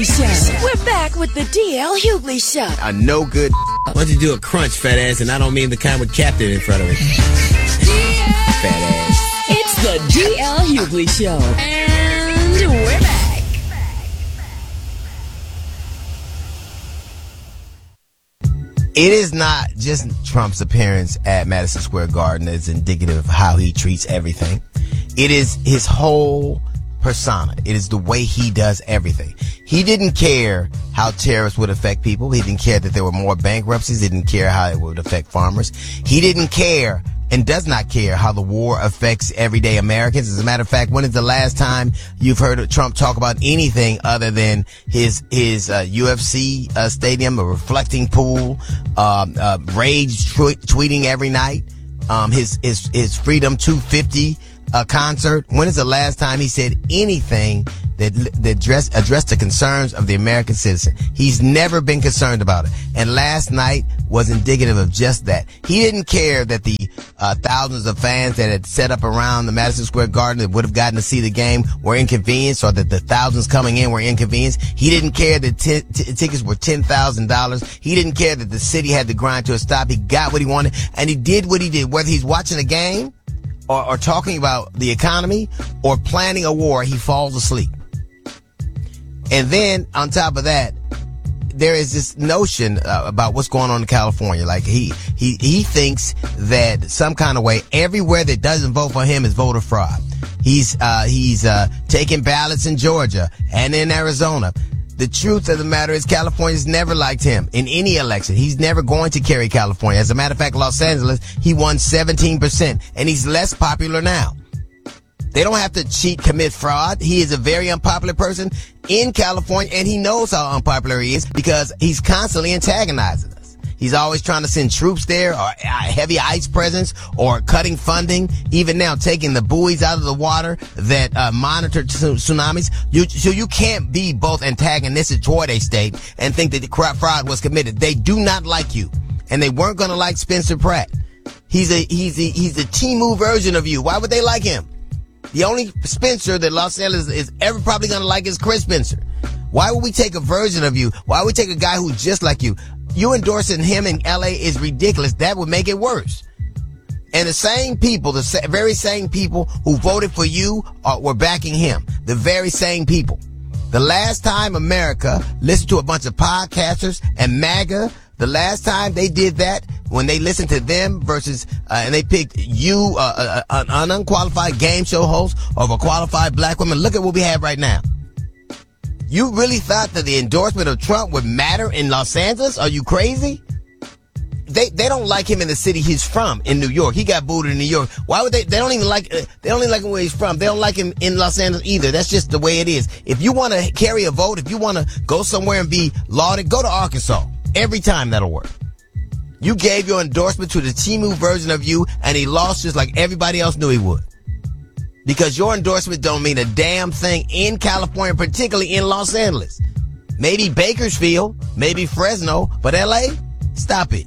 We're back with the DL Hughley Show. A no good. Why don't you do a crunch, fat ass? And I don't mean the kind with Captain in front of it. Fat ass. It's the DL Hughley Show. And we're back. It is not just Trump's appearance at Madison Square Garden that's indicative of how he treats everything. It is his whole persona. It is the way he does everything. He didn't care how terrorists would affect people. He didn't care that there were more bankruptcies. He didn't care how it would affect farmers. He didn't care and does not care how the war affects everyday Americans. As a matter of fact, when is the last time you've heard Trump talk about anything other than his UFC stadium, a reflecting pool, rage tweeting every night, his Freedom 250 concert? When is the last time he said anything that addressed the concerns of the American citizen? He's never been concerned about it. And last night was indicative of just that. He didn't care that the thousands of fans that had set up around the Madison Square Garden that would have gotten to see the game were inconvenienced, or that the thousands coming in were inconvenienced. He didn't care that tickets were $10,000. He didn't care that the city had to grind to a stop. He got what he wanted, and he did what he did. Whether he's watching a game or talking about the economy or planning a war, he falls asleep. And then on top of that, there is this notion about what's going on in California. Like he thinks that some kind of way everywhere that doesn't vote for him is voter fraud. He's taking ballots in Georgia and in Arizona. The truth of the matter is California's never liked him in any election. He's never going to carry California. As a matter of fact, Los Angeles, he won 17%, and he's less popular now. They don't have to cheat, commit fraud. He is a very unpopular person in California, and he knows how unpopular he is because he's constantly antagonizing us. He's always trying to send troops there, or heavy ICE presence, or cutting funding. Even now, taking the buoys out of the water that monitor tsunamis. So you can't be both antagonistic toward a state and think that the fraud was committed. They do not like you, and they weren't going to like Spencer Pratt. He's a Temu version of you. Why would they like him? The only Spencer that Los Angeles is ever probably going to like is Chris Spencer. Why would we take a version of you? Why would we take a guy who's just like you? You endorsing him in L.A. is ridiculous. That would make it worse. And the same people, the very same people who voted for you were backing him. The very same people. The last time America listened to a bunch of podcasters and MAGA, the last time they did that, when they listened to them versus, and they picked you, an unqualified game show host over a qualified black woman. Look at what we have right now. You really thought that the endorsement of Trump would matter in Los Angeles? Are you crazy? They don't like him in the city he's from, in New York. He got booed in New York. Why would they don't even like, they only like him where he's from. They don't like him in Los Angeles either. That's just the way it is. If you want to carry a vote, if you want to go somewhere and be lauded, go to Arkansas. Every time that'll work. You gave your endorsement to the Temu version of you, and he lost just like everybody else knew he would. Because your endorsement don't mean a damn thing in California, particularly in Los Angeles. Maybe Bakersfield, maybe Fresno, but L.A., stop it.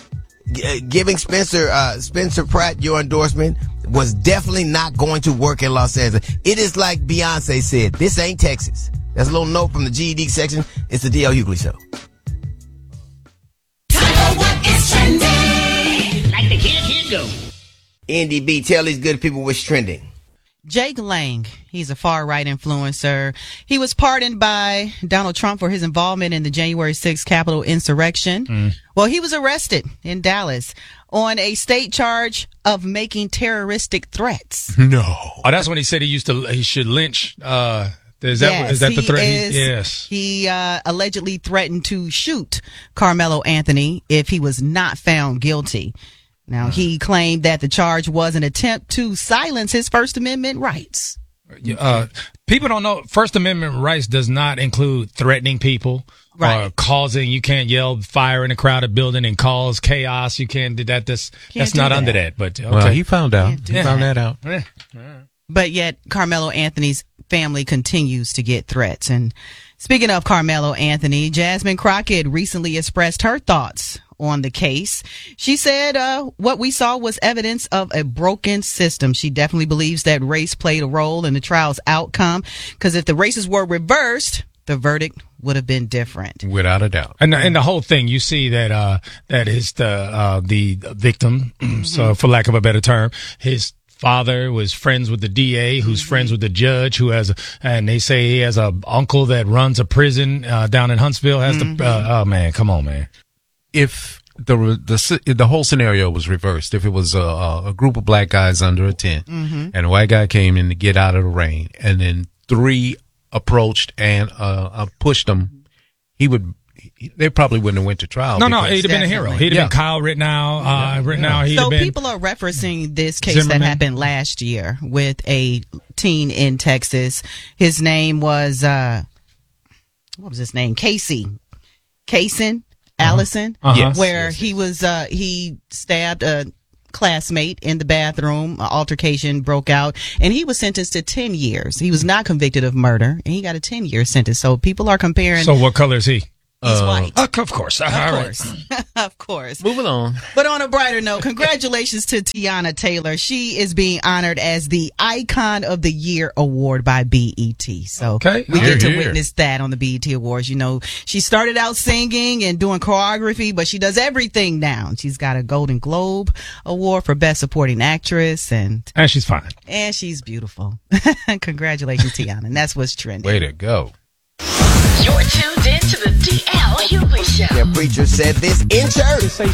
Giving Spencer Pratt your endorsement was definitely not going to work in Los Angeles. It is like Beyonce said, this ain't Texas. That's a little note from the GED section. It's the DL Hughley Show. What is trending? Like the kid, here go. NDB, tell these good people what's trending. Jake Lang, he's a far-right influencer. He was pardoned by Donald Trump for his involvement in the January 6th Capitol insurrection. Well, he was arrested in Dallas on a state charge of making terroristic threats. No. Oh, that's when he said he should lynch, is that the threat? Yes. He allegedly threatened to shoot Carmelo Anthony if he was not found guilty. Now, he claimed that the charge was an attempt to silence his First Amendment rights. People don't know First Amendment rights does not include threatening people or causing. You can't yell fire in a crowded building and cause chaos. You can't do that. That's not under that. But okay. Well, he found out. He found that out. But yet, Carmelo Anthony's family continues to get threats. And speaking of Carmelo Anthony, Jasmine Crockett recently expressed her thoughts on the case. She said what we saw was evidence of a broken system. She definitely believes that race played a role in the trial's outcome, because if the races were reversed, the verdict would have been different. Without a doubt. And the whole thing, you see that is the victim. So, for lack of a better term, his father was friends with the DA, who's friends with the judge, and they say he has a uncle that runs a prison down in Huntsville. Oh man, come on, man. If the whole scenario was reversed, if it was a group of black guys under a tent, and a white guy came in to get out of the rain, and then 3 approached and pushed him, they probably wouldn't have went to trial. No, he'd have been a hero. He'd have been Kyle Rittenhouse. So people are referencing this case Zimmerman. That happened last year with a teen in Texas. His name was, what was his name? Kaysen Allison, where he was, he stabbed a classmate in the bathroom. An altercation broke out, and he was sentenced to 10 years. He was not convicted of murder, and he got a 10-year sentence. So people are comparing. So what color is he? He's white. Of course. Of course. Moving on. But on a brighter note, congratulations to Tiana Taylor. She is being honored as the Icon of the Year award by BET. So we get to witness that on the BET Awards. You know, she started out singing and doing choreography, but she does everything now. She's got a Golden Globe Award for Best Supporting Actress. And she's fine. And she's beautiful. Congratulations, Tiana. And that's what's trending. Way to go. You're tuned in to the DL Hughley Show. The preacher said this in church.